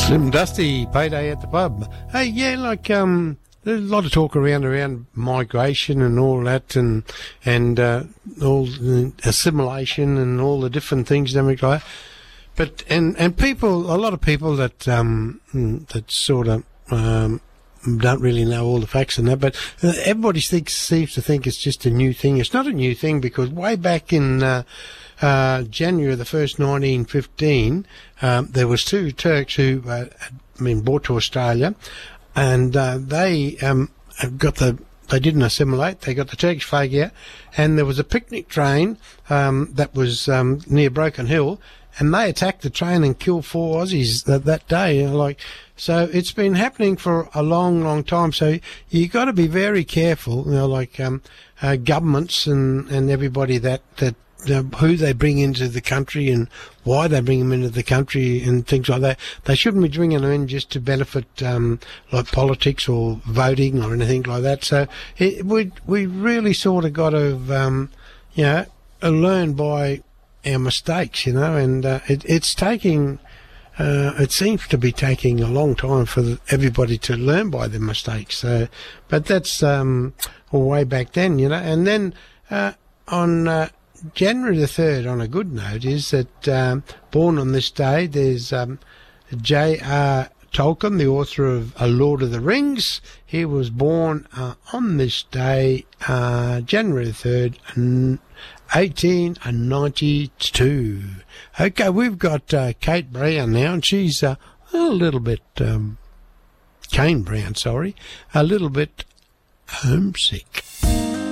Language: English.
Slim Dusty, Payday at the Pub. Hey, yeah, like, there's a lot of talk around migration and all that, and all the assimilation and all the different things and everything like that. But and people, a lot of people that that sort of don't really know all the facts and that. But everybody seems to think it's just a new thing. It's not a new thing, because way back in January the 1st, 1915, there was two Turks who had been brought to Australia, and they didn't assimilate. They got the Turkish flag out, and there was a picnic train that was near Broken Hill, and they attacked the train and killed 4 Aussies that day. So it's been happening for a long, long time. So you got to be very careful, governments and everybody that who they bring into the country and why they bring them into the country and things like that. They shouldn't be bringing them in just to benefit like politics or voting or anything like that. So we really sort of got to learn by our mistakes, and it's taking. It seems to be taking a long time for everybody to learn by their mistakes. So, but that's way back then, And then on January the 3rd, on a good note, is that born on this day, there's J.R. Tolkien, the author of A Lord of the Rings. He was born on this day, January the 3rd, 1892. Okay, we've got Kate Brown now, and she's a little bit, Kane Brown, sorry, a little bit homesick.